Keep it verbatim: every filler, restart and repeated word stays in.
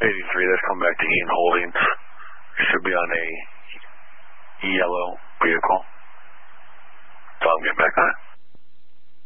eighty-three, that's coming back to Ian Holdings. Should be on a yellow vehicle. So I'm getting back on it.